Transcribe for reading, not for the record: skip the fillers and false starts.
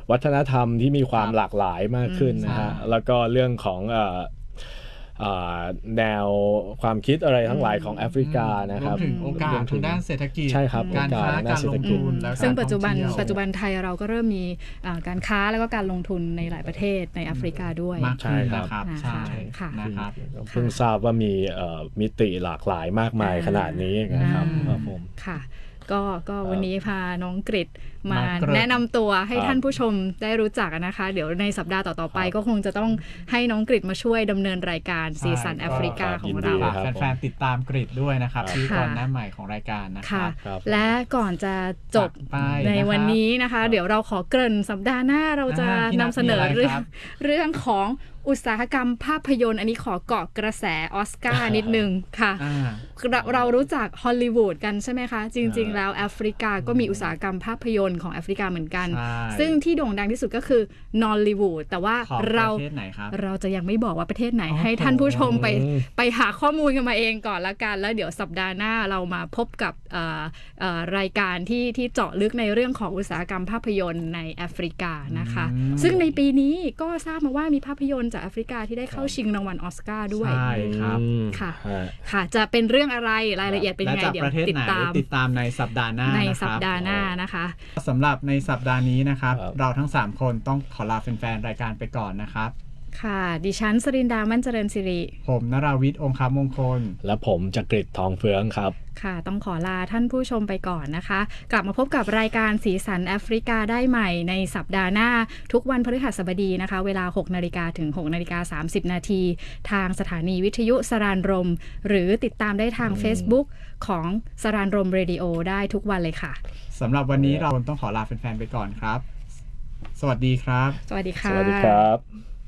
วัฒนธรรมที่มีความหลากหลายมากขึ้นนะฮะแล้วก็เรื่องของแนวความคิดอะไรทั้งหลายของแอฟริกานะครับรวมถึงโอกาสทางด้านเศรษฐกิจใช่ครับการค้าการลงทุนแล้วซึ่งปัจจุบันไทยเราก็เริ่มมีการค้าแล้วก็การลงทุนในหลายประเทศในแอฟริกาด้วยมากขึ้นนะครับใช่นะครับเพิ่งทราบว่ามีมิติหลากหลายมากมายขนาดนี้นะครับผมค่ะก็วันนี้พาน้องกฤษมาแนะนำตัวให้ท่านผู้ชมได้รู้จักนะคะเดี๋ยวในสัปดาห์ต่อๆไปก็คงจะต้องให้น้องกฤษมาช่วยดำเนินรายการสีสันแอฟริกาของเราแฟนๆติดตามกฤษด้วยนะครับที่ก่อนหน้าใหม่ของรายการนะครับและก่อนจะจบในวันนี้นะคะเดี๋ยวเราขอเกริ่นสัปดาห์หน้าเราจะนำเสนอเรื่องของอุตสาหกรรมภาพยนตร์อันนี้ขอเกาะกระแสออสการ์นิดนึงค่ะเรารู้จักฮอลลีวูดกันใช่ไหมคะจริงๆแล้วแอฟริกาก็มีอุตสาหกรรมภาพยนตร์ของแอฟริกาเหมือนกันซึ่งที่โด่งดังที่สุดก็คือนอลลีวูดแต่ว่าเราจะยังไม่บอกว่าประเทศไหนให้ท่านผู้ชมไปหาข้อมูลกันมาเองก่อนละกันแล้วเดี๋ยวสัปดาห์หน้าเรามาพบกับรายการที่เจาะลึกในเรื่องของอุตสาหกรรมภาพยนตร์ในแอฟริกานะคะซึ่งในปีนี้ก็ทราบมาว่ามีภาพยนตร์จากแอฟริกาที่ได้เข้าชิงรางวัลออสการ์ด้วยใช่ครับค่ะจะเป็นเรื่องอะไรรายละเอียดเป็นไงเดี๋ยวติดตามในสัปดาห์หน้านะคะสำหรับในสัปดาห์นี้นะครับเราทั้ง3คนต้องขอลาแฟนๆรายการไปก่อนนะครับค่ะดิฉันสรินดามั่นเจริญสิริผมนราวิทย์องคมงคลและผมจักริดทองเฟืองครับค่ะต้องขอลาท่านผู้ชมไปก่อนนะคะกลับมาพบกับรายการสีสันแอฟริกาได้ใหม่ในสัปดาห์หน้าทุกวันพฤหัสบดีนะคะเวลา 6 นาฬิกาถึง 6 นาฬิกา 30 นาทีทางสถานีวิทยุสรานรมหรือติดตามได้ทาง Facebook ของสรานรมเรดิโอได้ทุกวันเลยค่ะสำหรับวันนี้เราต้องขอลาแฟนๆไปก่อนครับสวัสดีครับสวัสดีค่ะสวัสดีครับ